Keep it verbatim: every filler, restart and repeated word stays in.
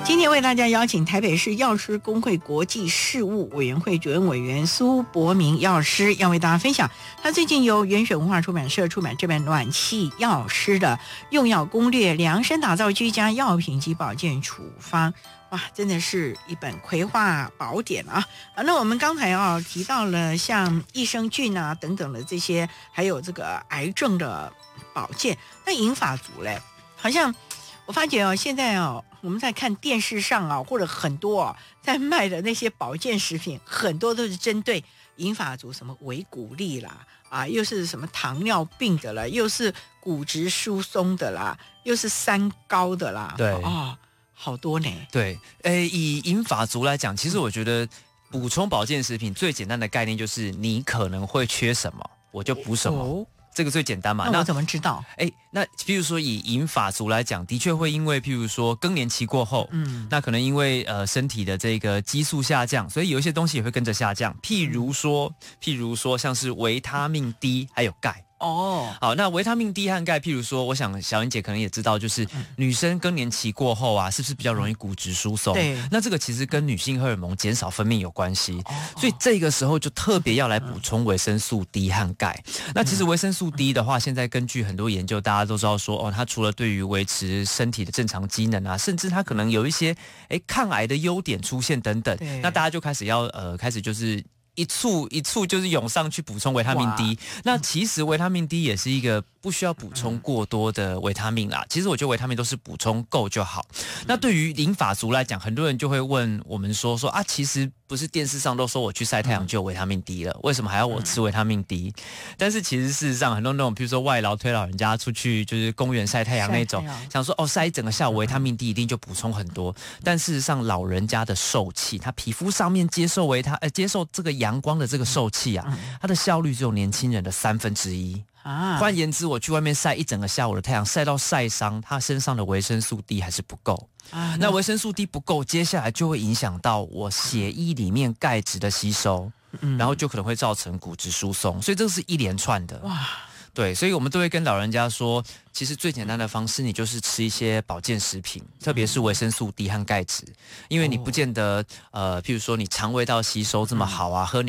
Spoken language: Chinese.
今天为大家邀请台北市药师公会国际事务委员会主任委员苏博明药师，要为大家分享他最近由原选文化出版社出版这本《暖气药师的用药攻略：量身打造居家药品及保健处方》。哇，真的是一本葵花宝典啊！啊，那我们刚才啊提到了像益生菌啊等等的这些，还有这个癌症的保健，那银发族嘞，好像我发觉哦，现在哦。我们在看电视上啊，或者很多啊在卖的那些保健食品，很多都是针对银发族，什么维骨力啦，啊，又是什么糖尿病的啦，又是骨质疏松的啦，又是三高的啦， 对哦，好多呢。 对，诶，以银发族来讲，其实我觉得补充保健食品最简单的概念就是你可能会缺什么，我就补什么。哦，这个最简单嘛？ 那我怎么知道？ 哎，那譬如说以银发族来讲，的确会因为譬如说更年期过后，嗯，那可能因为呃身体的这个激素下降，所以有一些东西也会跟着下降。譬如说，譬如说像是维他命 D 还有钙。哦，好，那维他命 D 和钙，譬如说，我想小英姐可能也知道，就是女生更年期过后啊，是不是比较容易骨质疏松？对，那这个其实跟女性荷尔蒙减少分泌有关系，哦，所以这个时候就特别要来补充维生素 D 和钙。那其实维生素 D 的话，现在根据很多研究，大家都知道说，哦，它除了对于维持身体的正常机能啊，甚至它可能有一些哎抗癌的优点出现等等。那大家就开始要呃开始就是。一簇一簇就是涌上去补充维他命 D， 那其实维他命 D 也是一个不需要补充过多的维他命啦。其实我觉得维他命都是补充够就好。那对于银发族来讲，很多人就会问我们说说啊，其实不是电视上都说我去晒太阳就有维他命 D 了，为什么还要我吃维他命 D？ 但是其实事实上，很多那种比如说外劳推老人家出去就是公园晒太阳那种，想说哦晒一整个下午维他命 D 一定就补充很多，但事实上老人家的受气，他皮肤上面接受维他呃接受这个阳光的这个受气啊，它的效率只有年轻人的三分之一。啊，换言之，我去外面晒一整个下午的太阳，晒到晒伤，他身上的维生素 D 还是不够。啊，那维生素 D 不够，接下来就会影响到我血液里面钙质的吸收，嗯，然后就可能会造成骨质疏松，所以这是一连串的。哇，对，所以我们都会跟老人家说，其实最简单的方式，你就是吃一些保健食品，特别是维生素 D 和钙质，因为你不见得呃，譬如说你肠胃道吸收这么好啊，喝